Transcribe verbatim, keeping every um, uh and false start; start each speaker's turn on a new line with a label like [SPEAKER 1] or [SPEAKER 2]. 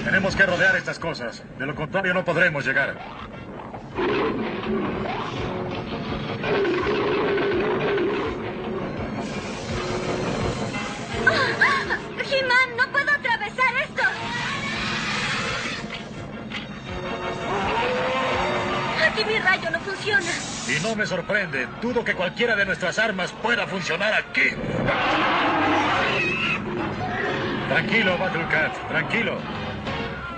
[SPEAKER 1] Tenemos que rodear estas cosas. De lo contrario, no podremos llegar.
[SPEAKER 2] ¡Oh! He-Man, no puedo atravesar esto. Aquí mi rayo no funciona.
[SPEAKER 1] Y no me sorprende. Dudo que cualquiera de nuestras armas pueda funcionar aquí. Tranquilo, Battlecat. Tranquilo.